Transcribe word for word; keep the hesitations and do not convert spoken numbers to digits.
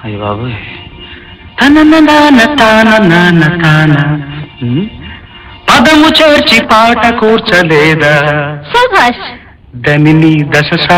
అయ్య బాబు తన తాన పదము చేర్చి పాట కూర్చలేదా శభాష్ ధనిని దశ